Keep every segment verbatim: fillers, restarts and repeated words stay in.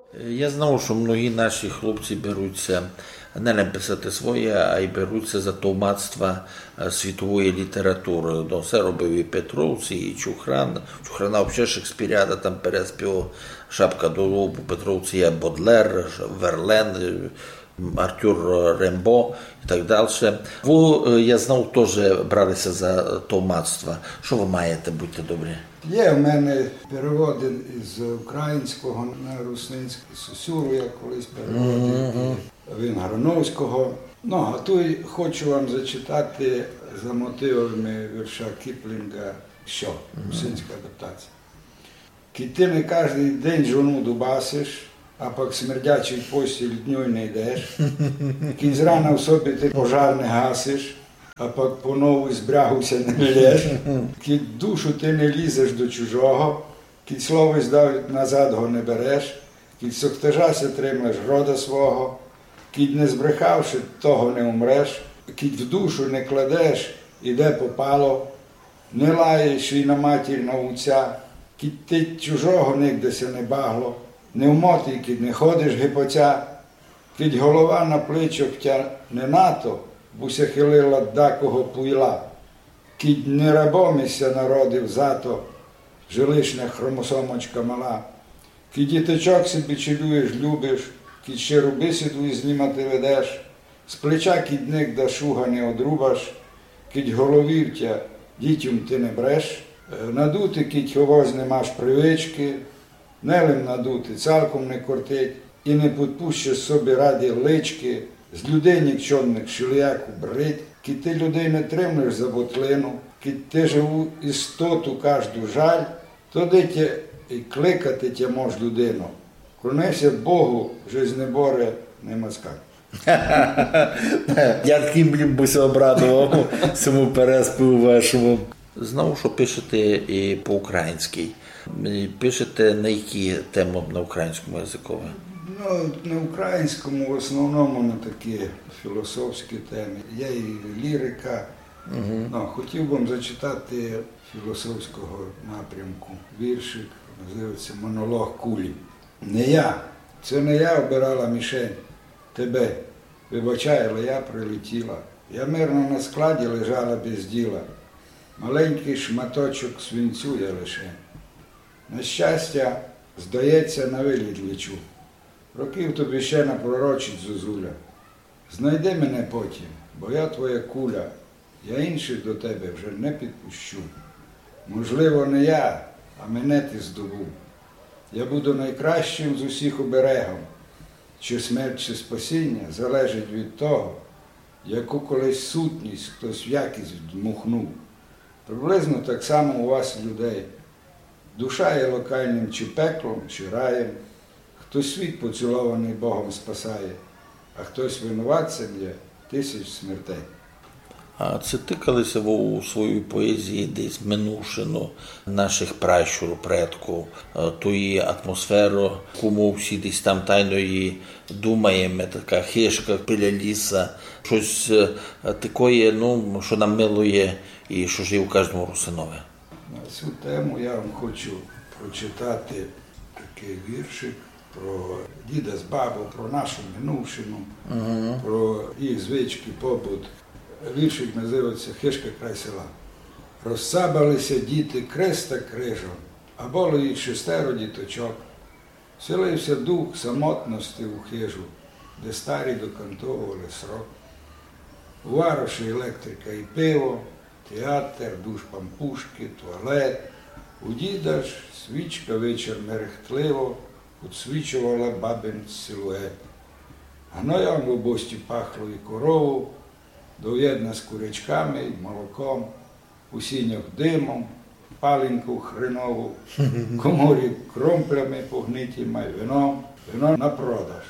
Я знав, що многі наші хлопці беруться не лише писати своє, а й беруться за товмацтва світової літератури. Ну, це робив і Петровці, і Чухран. Чухрана взагалі Шекспіряда там переспівав, Шапка до лобу, Петровці є Бодлер, Верлен, Артюр Рембо і так далі. Ви, я знав, теж бралися за товмацтва. Що ви маєте, будьте добрі? Є в мене переводи з українського на русинське, Сосюру я колись переводив, mm-hmm. він Грановського. Ну, а тут хочу вам зачитати за мотивами вірша Кіплінга «Що?» русинська адаптація. «Кіть ти не кожен день жону дубасиш, а пак смердячий постіль дню не йдеш, кінь зрана в собі ти пожар не гасиш, а пак по-нову збрягуся не лєш, кіть душу ти не лізеш до чужого, кіть слово здав назад го не береш, кіть соктежася тримаєш рода свого, кіть не збрехавши, того не умреш, кіть в душу не кладеш, іде попало, не лаєш і на матір на отця, кіть ти чужого нігдеся не багло, не в моті, кіть не ходиш гипоця, кіть голова на плечок тя не нато, буся хилила дакого пуйла, кіть не рабомися народив зато, жилишня хромосомочка мала, кіть діточок собі чилюєш, любиш, кіть щиру бесіду із знімати ведеш, з плеча кіть нігда шуга не одрубаш, кіть головів тя дітям ти не бреш, надути кіть овоз не маш привички, нелим надути, цалком не кортить, і не підпущиш собі раді лички, з людей нікчонних шилияку брить, кіть ти людей не тримаєш за ботлину, кіть ти живу істоту кожну жаль, то де тя і кликати тя мож людину. Клонися Богу, жизнь не боре, не москаль. Я таким би се обрадував цьому переспіву вашому. Знав, що пишете і по-українськи. Пишете на які теми на українському язикові? Ну, на українському в основному на такі філософські теми. Є і лірика. Угу. Ну, хотів би вам зачитати філософського напрямку. Віршик, називається «Монолог кулі». Не я, це не я обирала мішень, тебе, вибачай, але я прилетіла. Я мирно на складі лежала без діла. Маленький шматочок свинцю я лише. На щастя, здається, на виліт лечу. Років тобі ще напророчить зозуля. Знайди мене потім, бо я твоя куля, я інших до тебе вже не підпущу. Можливо, не я, а мене ти здобув. Я буду найкращим з усіх оберегом. Чи смерть, чи спасіння залежить від того, яку колись сутність хтось в якість дмухнув. Приблизно так само у вас, людей. Душа є локальним чи пеклом, чи раєм. Хтось світ поцілований Богом спасає, а хтось винуватцем є тисяч смертей. А це тикалися ви у своїй поезії десь минувшину наших пращурів, предків, тої атмосфери, кому всі десь там тайно її думаємо, така хишка біля ліса, щось таке, ну, що нам милує і що ж є у кожному русинові. На цю тему я вам хочу прочитати такий віршик про діда з бабу, про нашу минувшину, угу. про їх звички, побут. Віршик називається «Хишка край села». Розсабалися діти креста крижом, а було їх шестеро діточок. Селився дух самотності у хижу, де старі докантовували срок. У вароші електрика і пиво, театр, душ пампушки, туалет. У діда ж свічка вечір мерехтливо підсвічувала бабин силует. Гноєм в обості пахло і корову, доєдна з курячками і молоком, у сінях димом, палинку хренову, коморі кромплями погнитіма й вином, вино на продаж.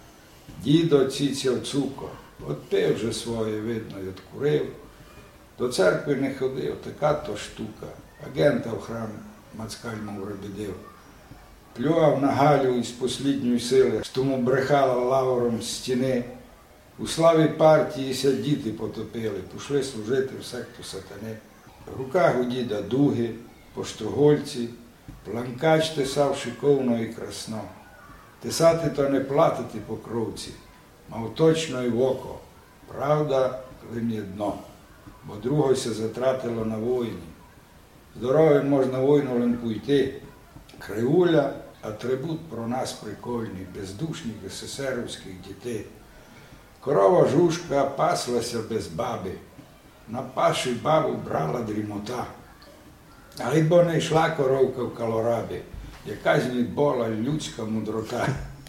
Дідо ціцяв цукор, от пив вже своє, видно, й откурив. До церкви не ходив, така то штука, агента в храм мацкальному ребедив. Плював на Галю із послідньої сили, що тому брехала лавром з стіни. У славі партії ся діти потопили, пішли служити в секту сатани. В руках у діда дуги, поштогольці, планкач тесав шиковно і красно. Тисати то не платити по кровці, мав точно й в око. Правда, лим є дно, бо другого се затратило на війні. Здоровим можна війну лим пойти. Кривуля – атрибут про нас прикольний, бездушних есесерівських дітей. Корова жушка паслася без баби, на паші бабу брала дрімота. Але бо не йшла коровка в Колорабі, якась не була людська мудрота.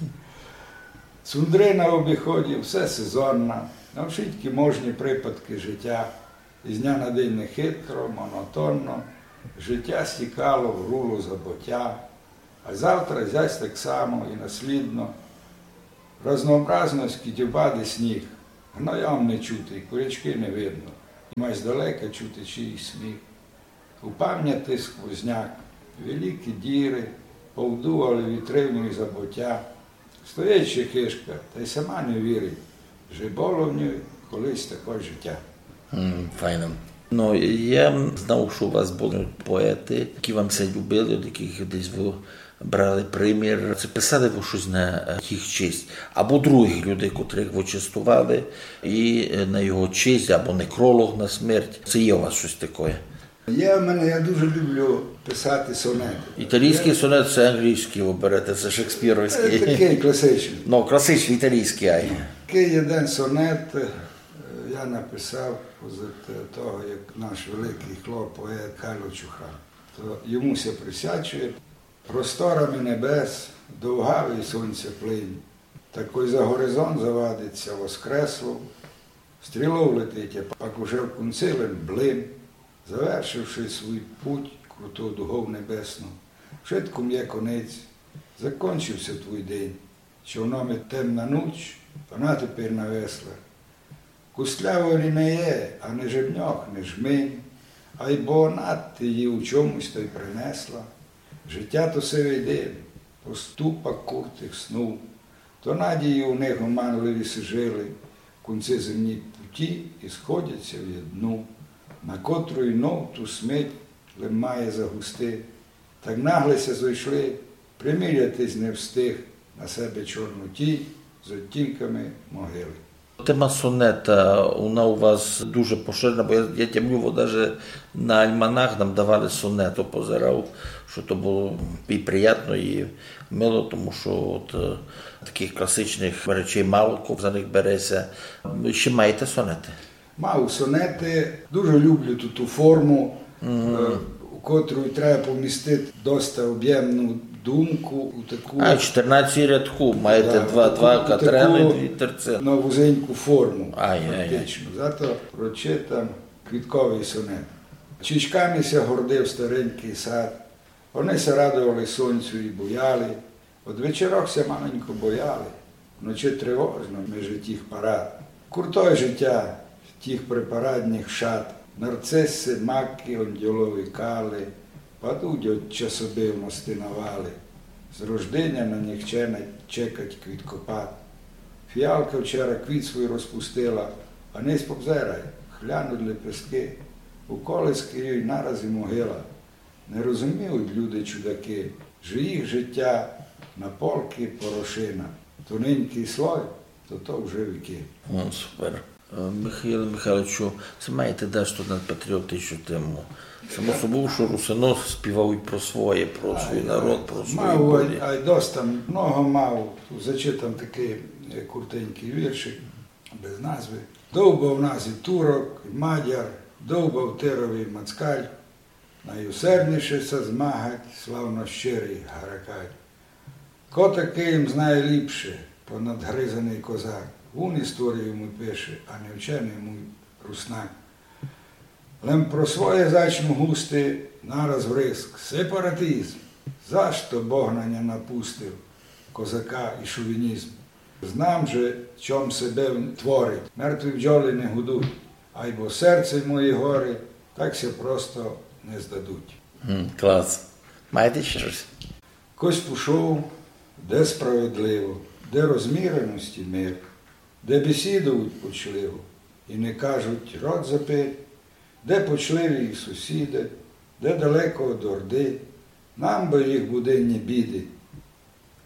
Цундри на обіході, все сезонно, навшитьки можні припадки життя. Із дня на день нехитро, монотонно, життя стікало в рулу забуття, а завтра зясь так само і наслідно. Разнообразно скидюбади сніг, гноям не чути, курячки не видно, і май здалека чути чиїсь сміх. У пам'яті сквозняк, великі діри, повдували вітрину і забуття. Стоїть ще хишка, та й сама не вірить, що було в ній колись таке життя. Mm, файно. Ну, я знав, що у вас були поети, які вам все любили, від яких десь ви брали примір. Це писали ви щось на їх честь. Або других людей, котрих ви частували, і на його честь, або некролог на смерть. Це є у вас щось таке? Є в мене, я дуже люблю писати сонети. Італійський сонет – це англійський, ви берете, це шекспіровський. Такий класичний. Ну, класичний італійський, ай. Такий один сонет я написав з того, як наш великий хлоп, поет Карло Чухран. То йому се присвячує просторами небес, довгавий сонця плинь. Такой за горизонт завадиться воскресло, стрілов летить, а пак уже в кунцилем блин, завершивши свій путь круту дугов небесну. Швидком є конець, закончився твій день, човном темна ніч, вона тепер на веслах. Кустляво не є, а не жебньох, не жмень, а й бо надти її у чомусь то й принесла. Життя то сивий день, поступа куртих снув, то надії у них оманливі сижили, кунці земні путі і сходяться в єдну, на котру й ноту смить лим має загусти. Так наглися зойшли, примірятись не встиг на себе чорну тінь з оттінками могили. Тема сонета, вона у вас дуже поширена, бо я, я тямлю, навіть на альманах нам давали сонет, то позирав, що то було і приємно, і мило, тому що от, таких класичних речей мало, за них береться. Ви ще маєте сонети? Мав сонети, дуже люблю ту, ту форму, mm-hmm. у котру треба помістити доста об'ємну думку у таку... А, чотирнадцять рядку, маєте да, два, таку, два катрени, дві терцини. На вузеньку форму, ай, фактично. Ай, ай. Зато прочитам квітковий сонет. Чічками ся гордив старенький сад, вони се радували сонцю і бояли, от вечорок се маленько бояли, вночі тривожно межі тих парад. Куртое життя тих припарадних шат, нарциси, маки, онділові кали, падуть от часобивності навали, з рождення на нікчена чекать квіткопад. Фіалка вчора квіт свій розпустила, а не спобзерай, хлянуть лепестки, у колиски й наразі могила. Не розуміють люди-чудаки, що їх життя на полки порошина. Тоненький слой, то то вже віки. О, супер. Михайло Михайловичу, це маєте дещо над патріотичну тему. Само собою, що русино співають про своє, про свій народ, про свої мав, болі. А й доста много мав, зачитам такий куртенький віршик, без назви. Довбав нас і турок, і мадяр, довбав тировий мацкаль, найусердніше се змагать, славно щирий гаракаль. Ко такий їм знає ліпше, понадгризаний козак. Вон історію йому пише, а не вчений йому руснак. Лем про своє зачну густи, нараз в риск. Сепаратизм. За що Бог на ня напустив козака і шовінізм? Знам же, чом себе творить. Мертві бджоли не гудуть, а й бо серце мої гори так ся просто не здадуть. Mm, клас. Маєте ще щось? Кось пішов, де справедливо, де розміреності мир, де бесідують почливо і не кажуть рот запить, де почливі їх сусіди, де далеко від орди, нам би їх буденні біди.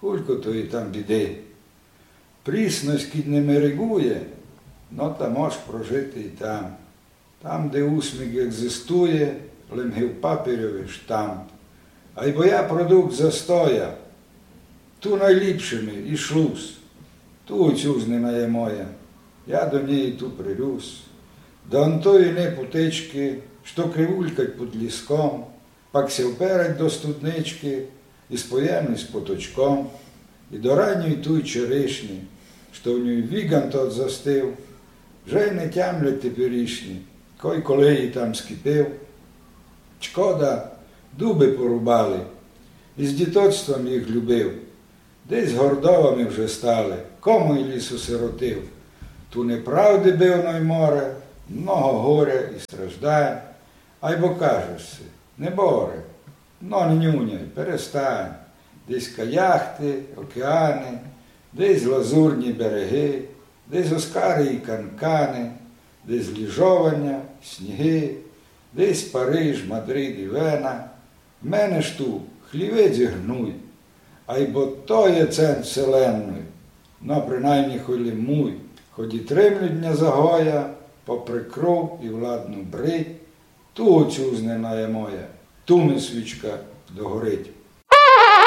хулько то і там біди. Прісность кід не мерегує, но та мож прожити і там. Там, де усміх екзистує, лемгив папірьовий штамп. А й бо я продукт застоя, ту найліпшими і шлус, ту оцюзнена є моя, я до неї ту прирюс. До антої не путички, що кривулькать під ліском, пак се вперед до студнички, і споємний з поточком, і до ранньої туй черешні, що в ній віган тот застив, вже й не тямлять теперішні, кой колеї там скипив. Шкода, дуби порубали, і з дітоцтвом їх любив, десь гордовами вже стали, кому й лісу сиротив. Ту неправди бив ной море, много горя і страждань, а й бо кажешся, не боре, но не нюняй, перестань. Десь каяхти, океани, десь лазурні береги, десь оскари і канкани, десь ліжовання, сніги, десь Париж, Мадрид і Вена. Мене ж ту хлівець гнуй, а й бо то є центр вселенної, но принаймні холі муй, ході тримлють дня загоя, попри кров і владну брить, ту оцюзнена є моя, ту не свічка догорить.